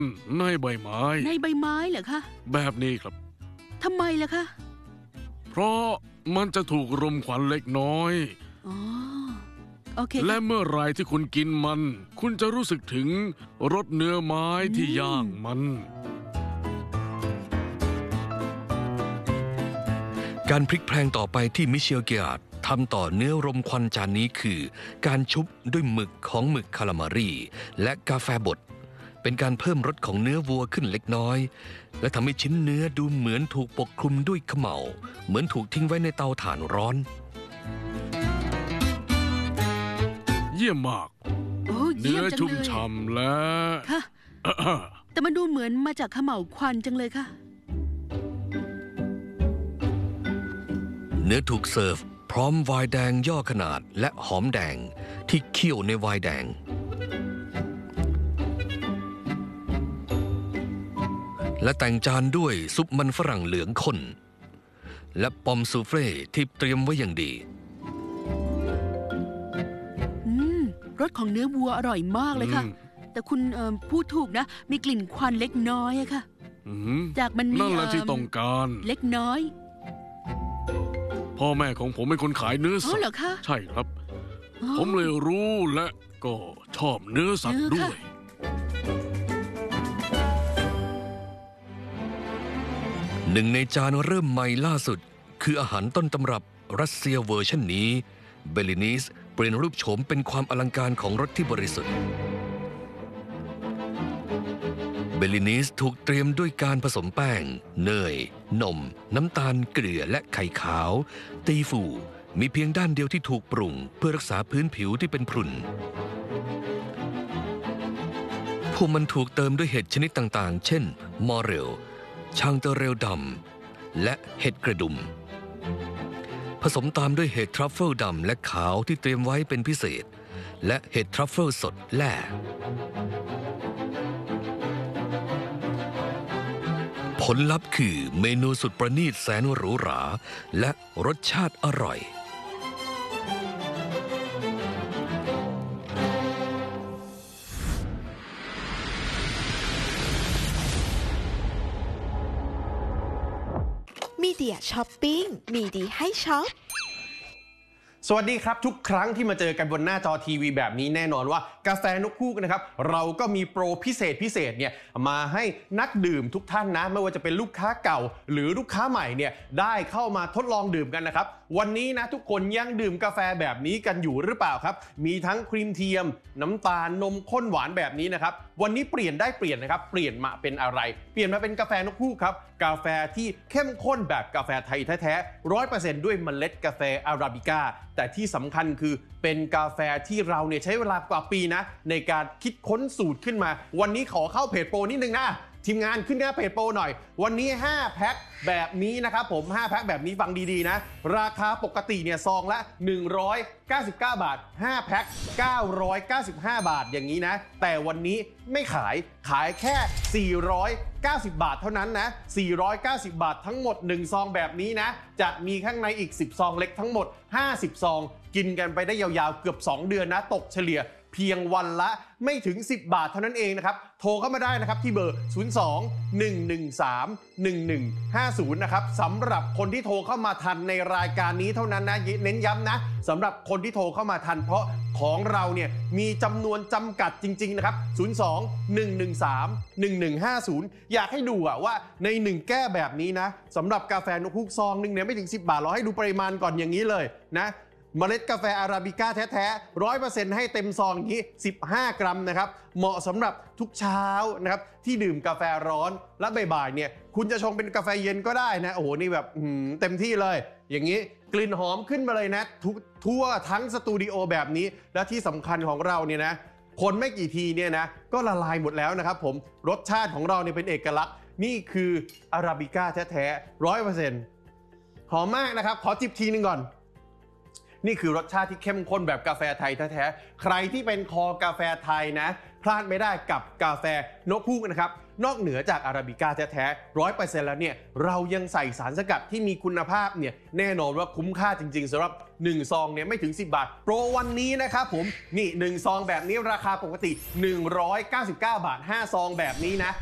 ในใบไม้เหรอคะแบบนี้ครับทำไมล่ะคะเพราะมันจะถูกรมควันเล็กน้อยอ๋อโอเคและเมื่อไรที่คุณกินมันคุณจะรู้สึกถึงรสเนื้อไม้ที่ย่างมันการพลิกแพลงต่อไปที่มิเชลเกียร์ดทำต่อเนื้อรมควันจานนี้คือการชุบด้วยหมึกของหมึกคาลามารีและกาแฟบดเป็นการเพิ่มรสของเนื้อวัวขึ้นเล็กน้อยและทำให้ชิ้นเนื้อดูเหมือนถูกปกคลุมด้วยเขม่าเหมือนถูกทิ้งไว้ในเตาถ่านร้อนเยี่ยมมากเนื้อชุ่มฉ่ำและค่ะแต่มันดูเหมือนมาจากเขม่าควันจังเลยค่ะเนื้อถูกเสิร์ฟพร้อมไวน์แดงย่อขนาดและหอมแดงที่เคี่ยวในไวน์แดงและแต่งจานด้วยซุปมันฝรั่งเหลืองข้นและปอมซูเฟ่ที่เตรียมไว้อย่างดีรสของเนื้อวัวอร่อยมากเลยค่ะแต่คุณพูดถูกนะมีกลิ่นควันเล็กน้อยอะค่ะจากมันมีนั่นแหละที่ต้องการเล็กน้อยพ่อแม่ของผมเป็นคนขายเนื้อสัตว์เหรอคะใช่ครับผมเลยรู้และก็ชอบเนื้อสัตว์ด้วยหนึ่งในจานเริ่มใหม่ล่าสุดคืออาหารต้นตำรับรัสเซียเวอร์ชันนี้เบลินิสเปลี่ยนรูปโฉมเป็นความอลังการของรสที่บริสุทธิ์เบลินิสถูกเตรียมด้วยการผสมแป้งเนยนมน้ำตาลเกลือและไข่ขาวตีฟูมีเพียงด้านเดียวที่ถูกปรุงเพื่อรักษาพื้นผิวที่เป็นพรุนพวกมันถูกเติมด้วยเห็ดชนิดต่างๆเช่นมอเรลชางเตอเรลดำและเห็ดกระดุมผสมตามด้วยเห็ดทรัฟเฟิลดำและขาวที่เตรียมไว้เป็นพิเศษและเห็ดทรัฟเฟิลสดแล่ผลลัพธ์คือเมนูสุดประณีตแสนหรูหราและรสชาติอร่อยมีเดียช้อปปิ้งมีดีให้ช็อปสวัสดีครับทุกครั้งที่มาเจอกันบนหน้าจอทีวีแบบนี้แน่นอนว่ากาแฟนกฮูกนะครับเราก็มีโปรพิเศษเนี่ยมาให้นักดื่มทุกท่านนะไม่ว่าจะเป็นลูกค้าเก่าหรือลูกค้าใหม่เนี่ยได้เข้ามาทดลองดื่มกันนะครับวันนี้นะทุกคนยังดื่มกาแฟแบบนี้กันอยู่หรือเปล่าครับมีทั้งครีมเทียมน้ำตาลนมข้นหวานแบบนี้นะครับวันนี้เปลี่ยนนะครับเปลี่ยนมาเป็นอะไรเปลี่ยนมาเป็นกาแฟนกฮูกครับกาแฟที่เข้มข้นแบบกาแฟไทยแท้ๆ 100% ด้วยเมล็ดกาแฟอาราบิก้าแต่ที่สำคัญคือเป็นกาแฟที่เราเนี่ยใช้เวลากว่าปีนะในการคิดค้นสูตรขึ้นมาวันนี้ขอเข้าเพจโปรนิดนึงนะทีมงานขึ้นหน้าเพจโปรหน่อยวันนี้5แพ็คแบบนี้นะครับผม5แพ็คแบบนี้ฟังดีๆนะราคาปกติเนี่ยซองละ199 บาท5แพ็ค995 บาทอย่างนี้นะแต่วันนี้ไม่ขายแค่490 บาทเท่านั้นนะ490 บาททั้งหมด1ซองแบบนี้นะจะมีข้างในอีก10ซองเล็กทั้งหมด50ซองกินกันไปได้ยาวๆเกือบ2เดือนนะตกเฉลี่ยเพียงวันละไม่ถึง10 บาทเท่านั้นเองนะครับโทรเข้ามาได้นะครับที่เบอร์ 02-113-1150 นะครับสำหรับคนที่โทรเข้ามาทันในรายการนี้เท่านั้นนะเน้นย้ำนะสำหรับคนที่โทรเข้ามาทันเพราะของเราเนี่ยมีจำนวนจำกัดจริงๆนะครับ 02-113-1150 อยากให้ดูว่าใน1แก้วแบบนี้นะสำหรับกาแฟนกฮูกซองนึงเนี่ยไม่ถึง10 บาทเราให้ดูปริมาณก่อนอย่างนี้เลยนะเมล็ดกาแฟอาราบิก้าแท้ๆ 100% ให้เต็มซองอย่างนี้15 กรัมนะครับเหมาะสำหรับทุกเช้านะครับที่ดื่มกาแฟร้อนและบ่ายๆเนี่ยคุณจะชงเป็นกาแฟเย็นก็ได้นะโอ้โหนี่แบบเต็มที่เลยอย่างนี้กลิ่นหอมขึ้นมาเลยนะทั่วทั้งสตูดิโอแบบนี้และที่สำคัญของเราเนี่ยนะคนไม่กี่ทีเนี่ยนะก็ละลายหมดแล้วนะครับผมรสชาติของเราเนี่ยเป็นเอกลักษณ์นี่คืออาราบิก้าแท้ๆ 100% หอมมากนะครับขอจิบทีนึงก่อนนี่คือรสชาติที่เข้มข้นแบบกาแฟไทยแท้ๆใครที่เป็นคอกาแฟไทยนะพลาดไม่ได้กับกาแฟนกฮูกนะครับนอกเหนือจากอาราบิก้าแท้ๆ 100% แล้วเนี่ยเรายังใส่สารสกัดที่มีคุณภาพเนี่ยแน่นอนว่าคุ้มค่าจริงๆสำหรับ1ซองเนี่ยไม่ถึง10 บาทโปรวันนี้นะครับผมนี่1ซองแบบนี้ราคาปกติ199 บาท5ซองแบบนี้นะ